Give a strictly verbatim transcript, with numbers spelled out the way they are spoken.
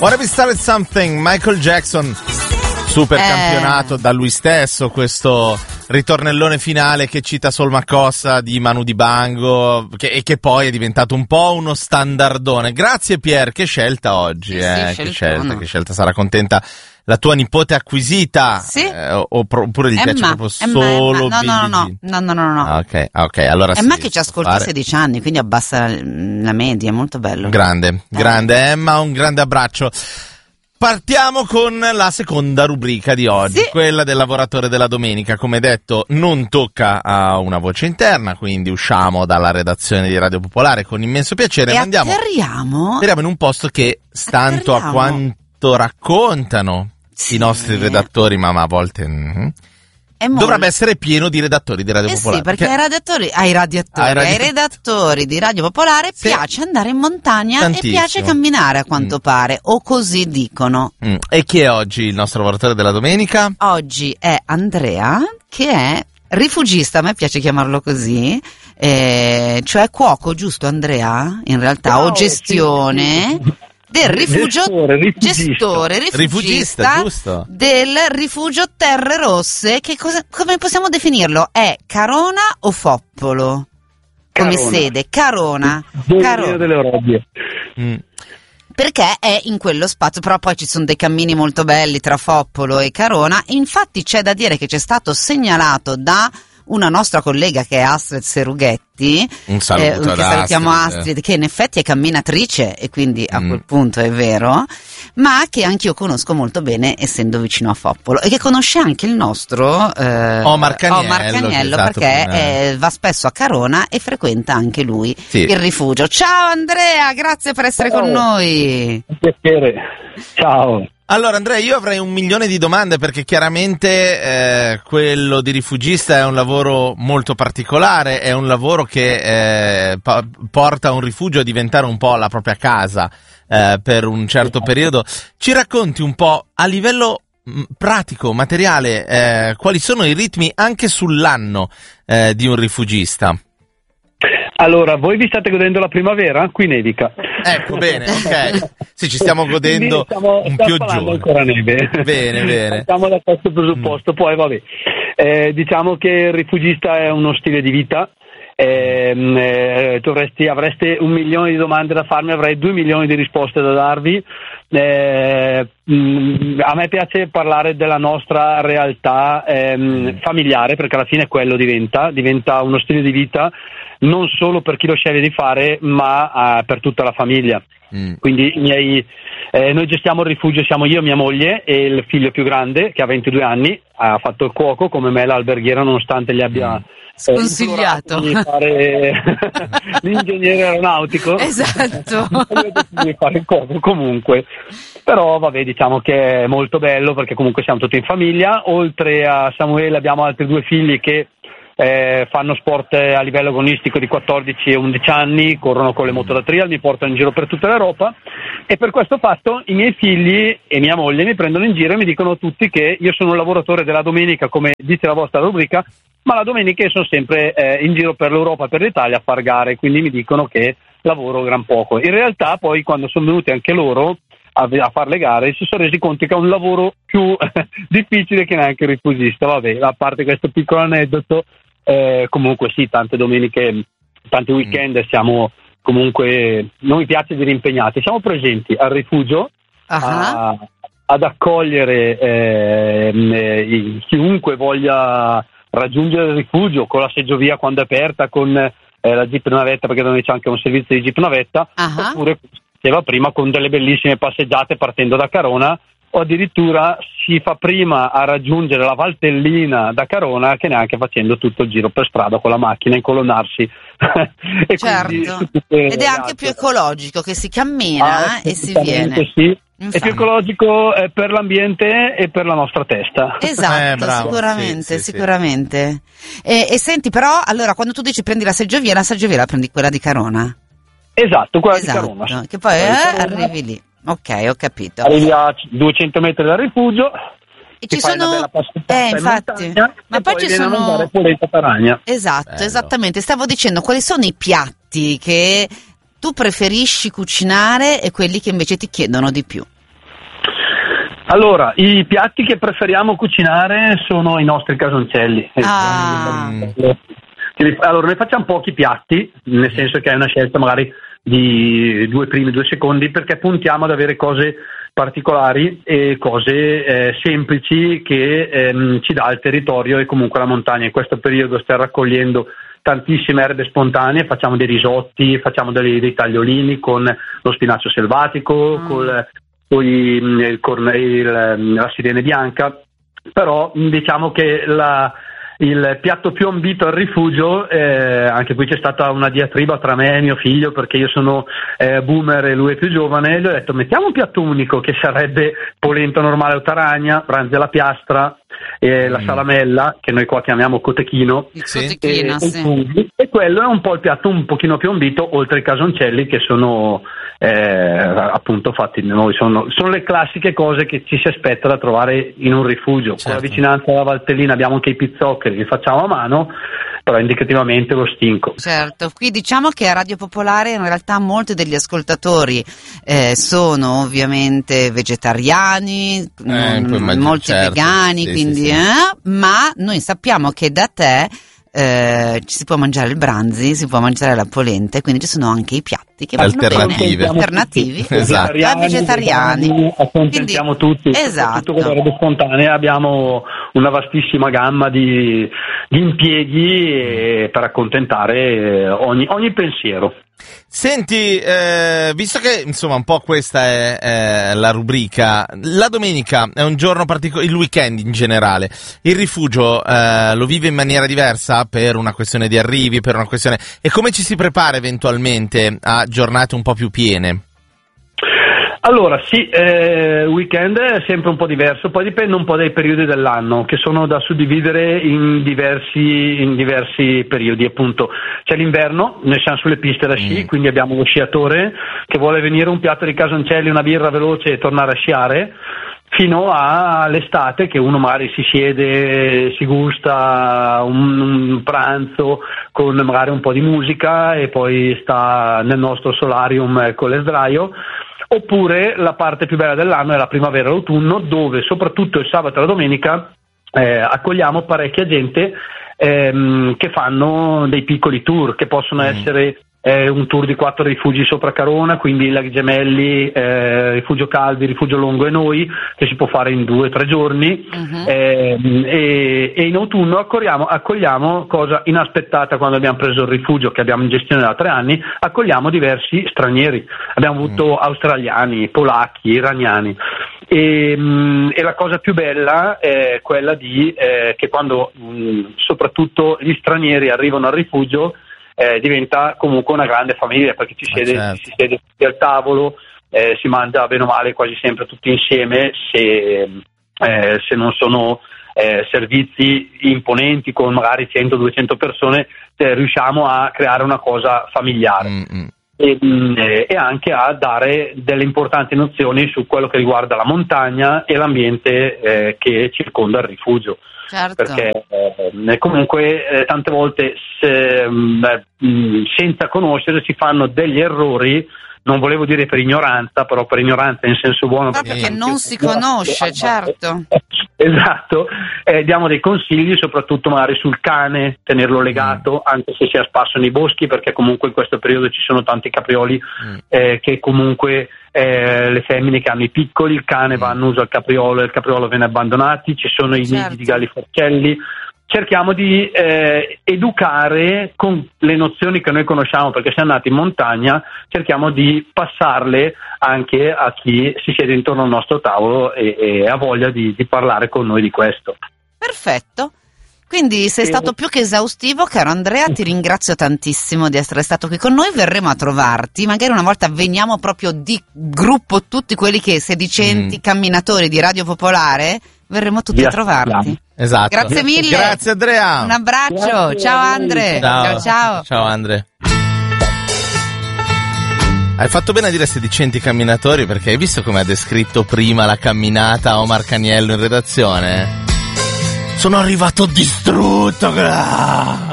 Wanna Be Started Something, Michael Jackson, super Eh. campionato da lui stesso, questo ritornellone finale che cita Sol Maccossa di Manu Dibango, che, e che poi è diventato un po' uno standardone. Grazie Pier, che scelta oggi, eh, sì, che sceltona. scelta, che scelta, sarà contenta la tua nipote acquisita, Sì. eh, o- oppure gli piace Emma, proprio Emma, solo Emma. No, no, no, Billie no, no, no, no, no. Jean? Ah, ok, ah, ok, allora Emma sì, che ci può ascolta a fare. sedici anni, quindi abbassa la, la media, è molto bello. Grande, grande Emma, un grande abbraccio. Partiamo con la seconda rubrica di oggi, Sì. quella del lavoratore della domenica. Come detto, non tocca a una voce interna, quindi usciamo dalla redazione di Radio Popolare con immenso piacere. E ma andiamo, atterriamo. atterriamo in un posto che, stando a Atterriamo. quanto raccontano Sì. i nostri redattori, ma a volte mm, È molto- dovrebbe essere pieno di redattori di Radio Eh Popolare. sì, perché ai radiatori, ai radiatori, Ai radi- ai redattori di Radio Popolare Sì. piace andare in montagna Tantissimo. e piace camminare, a quanto Mm. pare, o così dicono. Mm, E chi è oggi il nostro lavoratore della domenica? Oggi è Andrea, che è rifugista, a me piace chiamarlo così, eh, cioè cuoco, giusto Andrea? In realtà, Ciao, o gestione sì. del rifugio, Gestore, rifugista. gestore, rifugista, Rifugista, giusto. del rifugio Terre Rosse, che cosa, come possiamo definirlo? È Carona o Foppolo? Come Carona. sede, Carona. Dove Carona. viene delle Orobbie. Mm. Perché è in quello spazio, però poi ci sono dei cammini molto belli tra Foppolo e Carona. Infatti c'è da dire che c'è stato segnalato da una nostra collega che è Astrid Serughetti, Un saluto ad che salutiamo Astrid. Astrid, che in effetti è camminatrice e quindi a Mm. quel punto è vero, ma che anch'io conosco molto bene essendo vicino a Foppolo e che conosce anche il nostro eh, Omar Caniello, Omar Caniello, che esatto, perché prima- eh, va spesso a Carona e frequenta anche lui Sì. il rifugio. Ciao Andrea, grazie per essere Ciao. con noi. Un piacere. Ciao. Allora Andrea, io avrei un milione di domande perché chiaramente eh, quello di rifugista è un lavoro molto particolare, è un lavoro che eh, pa- porta un rifugio a diventare un po' la propria casa eh, per un certo periodo. Ci racconti un po' a livello mh, pratico, materiale, eh, quali sono i ritmi anche sull'anno eh, di un rifugista? Allora, voi vi state godendo la primavera? Qui nevica. Ecco, bene, ok. Sì, ci stiamo godendo Quindi stiamo, un stiamo pioggione. parlando ancora neve. Bene, bene. Partiamo da questo presupposto, poi vabbè. Eh, diciamo che il rifugista è uno stile di vita. Ehm, eh, dovresti, avreste un milione di domande da farmi, avrei due milioni di risposte da darvi. Eh, mh, a me piace parlare della nostra realtà ehm, familiare, perché alla fine quello diventa, diventa uno stile di vita non solo per chi lo sceglie di fare, ma eh, per tutta la famiglia. Mm. Quindi i miei, eh, noi gestiamo il rifugio, siamo io, mia moglie e il figlio più grande che ha ventidue anni, ha fatto il cuoco come me l'alberghiera nonostante gli abbia eh, Sconsigliato. implorato di fare l'ingegnere aeronautico. Esatto. Io ho deciso di fare il cuoco comunque, però vabbè, diciamo che è molto bello perché comunque siamo tutti in famiglia. Oltre a Samuele abbiamo altri due figli che Eh, fanno sport a livello agonistico di quattordici e undici anni, corrono con le moto da trial, mi portano in giro per tutta l'Europa e per questo fatto i miei figli e mia moglie mi prendono in giro e mi dicono tutti che io sono un lavoratore della domenica, come dice la vostra rubrica, ma la domenica io sono sempre eh, in giro per l'Europa e per l'Italia a far gare, quindi mi dicono che lavoro gran poco. In realtà poi quando sono venuti anche loro a, a fare le gare si sono resi conto che è un lavoro più difficile che neanche il rifugista. Vabbè, a parte questo piccolo aneddoto, Eh, comunque sì, tante domeniche, tanti weekend siamo comunque, non mi piace dire impegnati, siamo presenti al rifugio Ah. a, ad accogliere ehm, eh, chiunque voglia raggiungere il rifugio con la seggiovia quando è aperta, con eh, la Jeep navetta, perché da noi c'è anche un servizio di Jeep navetta, Ah. oppure come si diceva prima con delle bellissime passeggiate partendo da Carona, o addirittura si fa prima a raggiungere la Valtellina da Carona che neanche facendo tutto il giro per strada con la macchina, incolonnarsi. E quindi Certo, su tutte le ed è anche altre- più ecologico, che si cammina Ah, e si assolutamente viene. sì. È Infatti. più ecologico eh, per l'ambiente e per la nostra testa. Esatto, Eh, bravo. sicuramente, Sì, sì, sì. sicuramente. E, e senti però, allora quando tu dici prendi la seggiovia, la seggiovia la prendi quella di Carona? Esatto, quella Esatto, di Carona. che poi Quella di eh, Carona. arrivi lì. Ok, ho capito. Arrivi a duecento metri dal rifugio. E ti ci fai sono una bella passeggiata eh, in infatti, montagna, ma e poi poi ci viene a sono mangiare polenta taragna. Esatto, Bello. esattamente. Stavo dicendo quali sono i piatti che tu preferisci cucinare e quelli che invece ti chiedono di più. Allora, i piatti che preferiamo cucinare sono i nostri casoncelli. Ah. Allora, noi facciamo pochi piatti, nel senso che è una scelta magari di due primi, due secondi, perché puntiamo ad avere cose particolari e cose eh, semplici che ehm, ci dà il territorio e comunque la montagna. In questo periodo stiamo raccogliendo tantissime erbe spontanee, facciamo dei risotti, facciamo dei, dei tagliolini con lo spinacio selvatico, mm. col, con il, con il, la sirene bianca, però diciamo che la il piatto più ambito al rifugio, eh, anche qui c'è stata una diatriba tra me e mio figlio, perché io sono eh, boomer e lui è più giovane, e gli ho detto mettiamo un piatto unico che sarebbe polenta normale o taragna, branzia alla piastra, eh, mm. la salamella, che noi qua chiamiamo cotechino, sì. e, e, sì. e quello è un po' il piatto un pochino più ambito, oltre ai casoncelli che sono eh, appunto fatti da noi, sono, sono le classiche cose che ci si aspetta da trovare in un rifugio. Certo. Con la vicinanza alla Valtellina abbiamo anche i pizzoccheri che facciamo a mano, però indicativamente lo stinco. Certo, qui diciamo che a Radio Popolare in realtà molti degli ascoltatori eh, sono ovviamente vegetariani, eh, mh, molti certo. vegani, sì, quindi sì, sì. Eh, ma noi sappiamo che da te eh, ci si può mangiare il branzi, si può mangiare la polenta, e quindi ci sono anche i piatti che alternative, alternativi, esatto. da vegetariani. Accontentiamo tutti, esatto. soprattutto con le erbe spontanee abbiamo una vastissima gamma di, di impieghi eh, per accontentare ogni, ogni pensiero. Senti, eh, visto che insomma un po' questa è eh, la rubrica, la domenica è un giorno particolare, il weekend in generale, il rifugio eh, lo vive in maniera diversa per una questione di arrivi, per una questione, e come ci si prepara eventualmente a giornate un po' più piene? Allora sì, eh, weekend è sempre un po' diverso, poi dipende un po' dai periodi dell'anno, che sono da suddividere in diversi, in diversi periodi, appunto. C'è l'inverno, noi siamo sulle piste da sci, mm. quindi abbiamo lo sciatore che vuole venire un piatto di casoncelli, una birra veloce e tornare a sciare, fino all'estate che uno magari si siede, si gusta un, un pranzo con magari un po' di musica e poi sta nel nostro solarium con le sdraio. Oppure la parte più bella dell'anno è la primavera e l'autunno, dove soprattutto il sabato e la domenica eh, accogliamo parecchia gente ehm, che fanno dei piccoli tour, che possono mm. essere eh, un tour di quattro rifugi sopra Carona, quindi Laghi Gemelli, eh, Rifugio Calvi, Rifugio Longo e noi, che si può fare in due o tre giorni, uh-huh. eh, e, e in autunno accogliamo, accogliamo, cosa inaspettata quando abbiamo preso il rifugio che abbiamo in gestione da tre anni, accogliamo diversi stranieri, abbiamo avuto uh-huh. australiani, polacchi, iraniani. E, mh, e la cosa più bella è quella di eh, che quando mh, soprattutto gli stranieri arrivano al rifugio eh, diventa comunque una grande famiglia, perché ci siede, certo. si siede tutti al tavolo, eh, si mangia bene o male quasi sempre tutti insieme, se, eh, se non sono eh, servizi imponenti con magari cento duecento persone, eh, riusciamo a creare una cosa familiare. Mm-hmm. E, e anche a dare delle importanti nozioni su quello che riguarda la montagna e l'ambiente eh, che circonda il rifugio. Certo. Perché eh, comunque eh, tante volte se, mh, senza conoscere si fanno degli errori, non volevo dire per ignoranza, però per ignoranza in senso buono. Proprio perché non si conosce, certo. Esatto, eh, diamo dei consigli soprattutto magari sul cane, tenerlo legato mm. anche se si è spasso nei boschi, perché comunque in questo periodo ci sono tanti caprioli mm. eh, che comunque eh, le femmine che hanno i piccoli, il cane mm. va annuso al capriolo e il capriolo viene abbandonato, ci sono i certo. nidi di galliforcelli. Cerchiamo di eh, educare con le nozioni che noi conosciamo, perché siamo andati in montagna, cerchiamo di passarle anche a chi si siede intorno al nostro tavolo e, e ha voglia di, di parlare con noi di questo. Perfetto. Quindi sei stato più che esaustivo, caro Andrea, ti ringrazio tantissimo di essere stato qui con noi, verremo a trovarti, magari una volta veniamo proprio di gruppo, tutti quelli che sedicenti mm. camminatori di Radio Popolare, verremo tutti Vi a trovarti. aspettiamo. Esatto. Grazie mille. Grazie Andrea. Un abbraccio. Grazie. Ciao Andre. Ciao ciao. Ciao, ciao Andre. Hai fatto bene a dire sedicenti camminatori, perché hai visto come ha descritto prima la camminata Omar Caniello in redazione? Sono arrivato distrutto.